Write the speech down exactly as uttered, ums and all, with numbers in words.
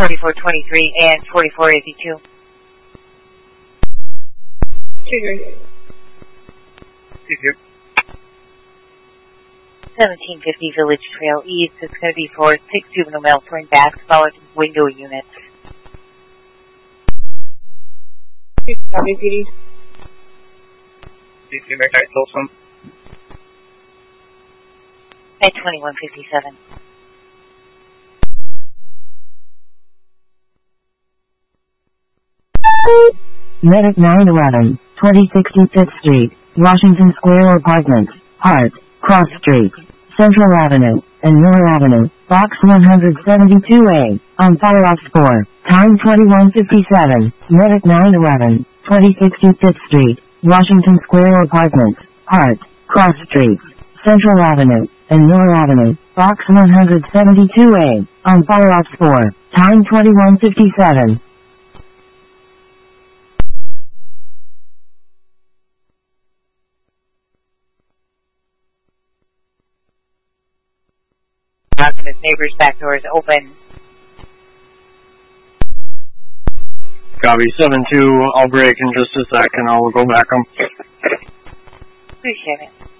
forty-four twenty-three and forty-four eighty-two. Trigger. Trigger. seventeen fifty Village Trail East. It's going to be for six juvenile male playing basketball at window units. Copy, P D. C C American Tulsa. At twenty-one fifty-seven. Medic nine eleven, twenty sixty-fifth Street, Washington Square Apartments, Hart, Cross Street, Central Avenue, and Miller Avenue, Box one seventy-two A, on fire off four, time twenty-one fifty-seven, Medic nine eleven, twenty sixty-fifth Street, Washington Square Apartments, Hart, Cross Street, Central Avenue, and Miller Avenue, Box one seventy-two A, on fire off four, time twenty-one fifty-seven. And his neighbor's back door is open. Copy, seven two, I'll break in just a second, I'll go back home. Appreciate it.